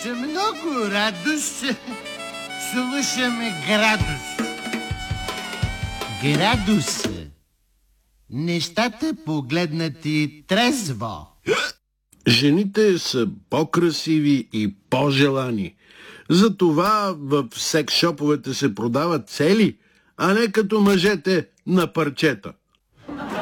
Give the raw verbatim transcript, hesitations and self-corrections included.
С много радост слушаме градус. Градус. Нещата погледнати трезво. Жените са по-красиви и по-желани. Затова в секс-шоповете се продават цели, а не като мъжете на парчета.